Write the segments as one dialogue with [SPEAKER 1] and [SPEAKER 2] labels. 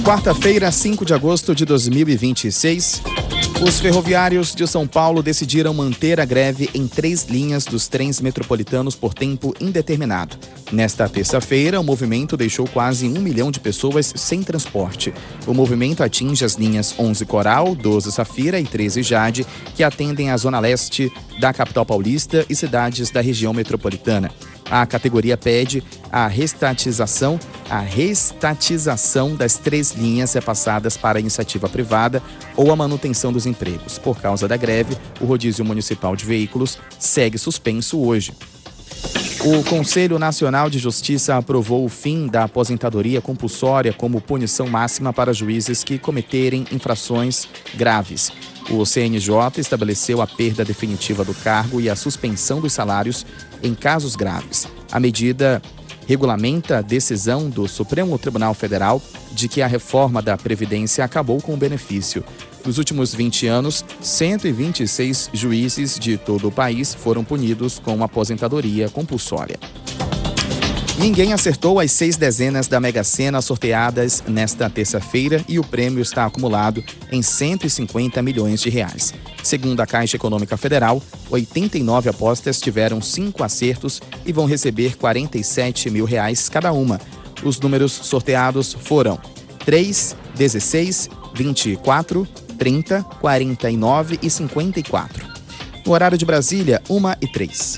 [SPEAKER 1] Quarta-feira, 5 de agosto de 2026, os ferroviários de São Paulo decidiram manter a greve em 3 linhas dos trens metropolitanos por tempo indeterminado. Nesta terça-feira, o movimento deixou quase 1 milhão de pessoas sem transporte. O movimento atinge as linhas 11 Coral, 12 Safira e 13 Jade, que atendem a zona leste da capital paulista e cidades da região metropolitana. A categoria pede a restatização das 3 linhas repassadas para a iniciativa privada ou a manutenção dos empregos. Por causa da greve, o rodízio municipal de veículos segue suspenso hoje. O Conselho Nacional de Justiça aprovou o fim da aposentadoria compulsória como punição máxima para juízes que cometerem infrações graves. O CNJ estabeleceu a perda definitiva do cargo e a suspensão dos salários em casos graves. A medida regulamenta a decisão do Supremo Tribunal Federal de que a reforma da Previdência acabou com o benefício. Nos últimos 20 anos, 126 juízes de todo o país foram punidos com aposentadoria compulsória. Ninguém acertou as 6 dezenas da Mega Sena sorteadas nesta terça-feira e o prêmio está acumulado em 150 milhões de reais. Segundo a Caixa Econômica Federal, 89 apostas tiveram 5 acertos e vão receber R$47 mil cada uma. Os números sorteados foram 3, 16, 24, 30, 49 e 54. No horário de Brasília, 1h03.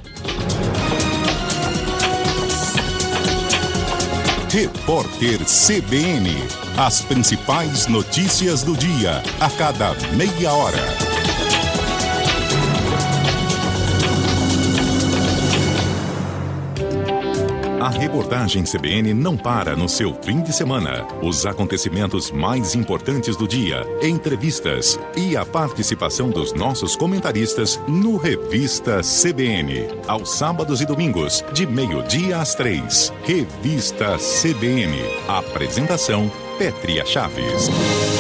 [SPEAKER 2] Repórter CBN. As principais notícias do dia, a cada meia hora. A reportagem CBN não para no seu fim de semana. Os acontecimentos mais importantes do dia, entrevistas e a participação dos nossos comentaristas no Revista CBN. Aos sábados e domingos, de 12h às 3h. Revista CBN. Apresentação: Pétria Chaves.